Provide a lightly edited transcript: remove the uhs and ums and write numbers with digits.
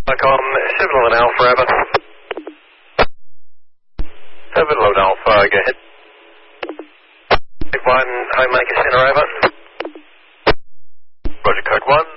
Icon 711 Alpha, over. 711 Alpha, go ahead. 1, Homemaker Center, over. Roger, code 1.